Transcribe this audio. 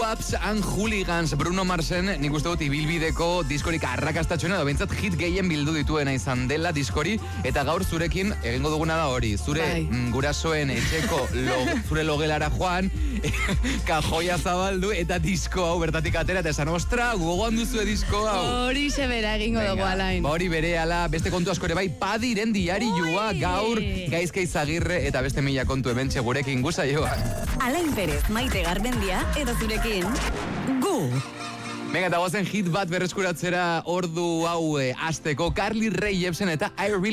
Cops and Hooligans, Bruno Marsen, nik uste dut ibilbideko diskorik arrakastatxoen edo bentsat hit gehien bildu dituena izan dela diskori, eta gaur zurekin egingo duguna da hori, zure gurasoen etxeko zure logelara joan, kajoia zabaldu eta disko hau bertatik atera, eta esan, ostra, gogoan duzue disko hau. Hori sebera egingo dugu alain. Hori bere ala, beste kontu askore bai, Padiren diarioa gaur, Gaizka Izagirre eta beste mila kontu hementxe gurekin guza joan. Alain Perez, Maite Garmendia, edo zurekin, gu. Venga, eta gozen hit bat berreskuratzera ordu hau hasteko Carly Rae Jepsen eta I Really